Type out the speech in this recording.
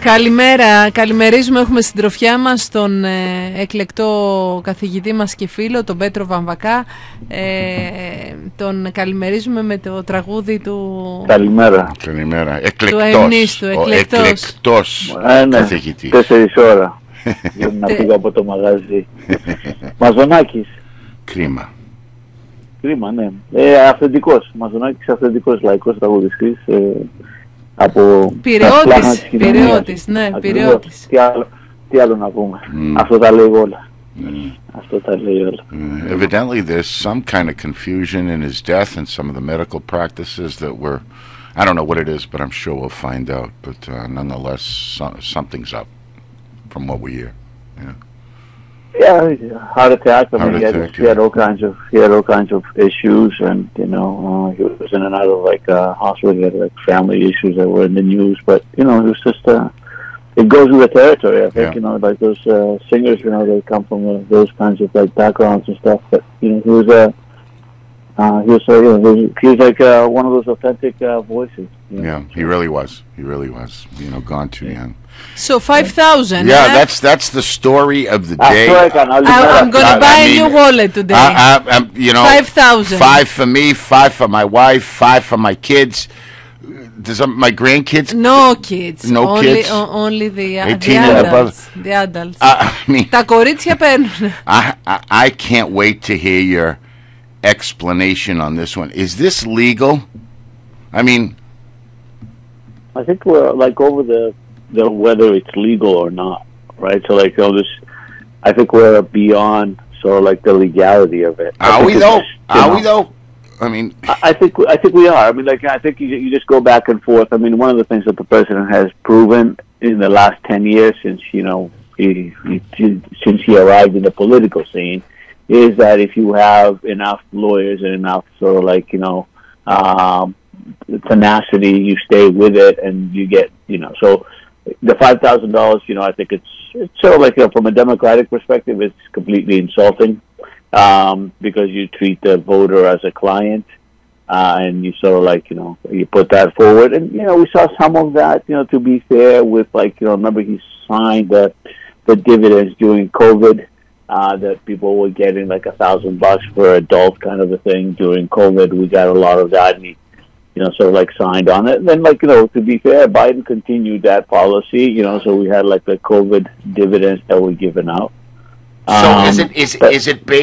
Καλημέρα, καλημερίζουμε, έχουμε συντροφιά μας τον εκλεκτό καθηγητή μας και φίλο, τον Πέτρο Βαμβακά. Τον καλημερίζουμε με το τραγούδι του... Καλημέρα. Καλημέρα. Εκλεκτός καθηγητής. 4 ώρα για να πήγα από το μαγαζί. Μαζονάκης. Κρίμα. Κρίμα, ναι. Αυθεντικός. Μαζονάκης αυθεντικός λαϊκός τραγουδιστής. Από Πειραιώτης, ναι, Πειραιώτης. Τι άλλο να πούμε. Αυτό τα λέει όλα. Αυτό τα λέει όλα. Evidently there's some kind of confusion in his death and some of the medical practices that were, I don't know what it is, but I'm sure we'll find out. But nonetheless, something's up from what we hear. Yeah, heart attack. I mean, he had all kinds of issues, and he was in and out of hospital. He had family issues that were in the news, but it was just it goes with the territory. I think those singers, they come from those kinds of backgrounds and stuff. But he was like one of those authentic voices. Yeah, he really was. He really was. Gone too young. So 5,000. Yeah, that's the story of the day. I'm gonna buy a new wallet today. 5,000. 5 for me, 5 for my wife, 5 for my kids. Does my grandkids? No kids. No kids. Only the adults. The adults. Τα κορίτσια παίρνουν. I can't wait to hear your explanation on this one. Is this legal? I mean, I think we're over the whether it's legal or not, right? So I think we're beyond sort of the legality of it. Are we though? I mean, I think we are. I mean, I think you just go back and forth. I mean, one of the things that the president has proven in the last 10 years since since he arrived in the political scene is that if you have enough lawyers and enough sort of tenacity, you stay with it, and you get so. The $5,000, I think it's sort of from a democratic perspective, it's completely insulting because you treat the voter as a client, and you sort of you put that forward. And we saw some of that. To be fair, with remember he signed the dividends during COVID that people were getting $1,000 for adult kind of a thing during COVID. We got a lot of that, and he sort of signed on it. And then to be fair, Biden continued that policy, so we had the COVID dividends that were given out. so is it